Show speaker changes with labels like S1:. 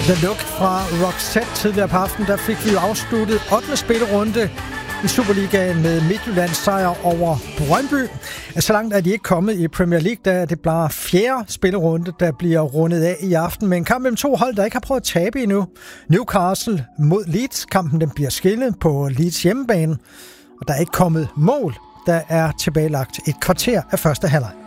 S1: The Look fra Roxette tidligere på aftenen, der fik vi jo afsluttet 8. spillerunde i Superligaen med Midtjyllands sejr over Brøndby. Så langt er de ikke kommet i Premier League, da det bliver 4. spillerunde, der bliver rundet af i aften. Men en kamp mellem 2 hold, der ikke har prøvet at tabe endnu. Newcastle mod Leeds. Kampen den bliver skillet på Leeds hjemmebane, og der er ikke kommet mål. Der er tilbagelagt et kvarter af første halvleg.